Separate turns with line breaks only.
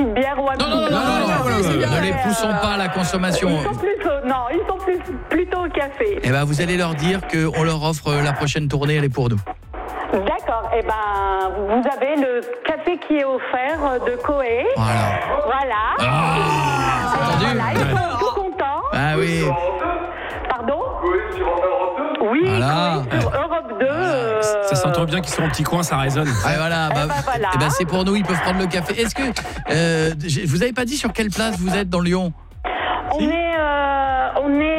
petite bière ou un petit
Non, ne les poussons pas à la consommation.
Ils sont plutôt au café.
Eh ben, vous allez leur dire qu'on leur offre la prochaine tournée, elle est pour nous.
D'accord, eh ben, vous avez le café qui est offert de Coé. Voilà.
Entendu.
Voilà, ils sont tout contents.
Ah oui.
Pardon ? Oui,
voilà.
Coé sur Europe 2.
Ça s'entend bien qu'ils sont en petit coin, ça résonne.
Ah, voilà,
voilà.
Eh ben, c'est pour nous, ils peuvent prendre le café. Est-ce que vous avez pas dit sur quelle place vous êtes dans Lyon ?
On est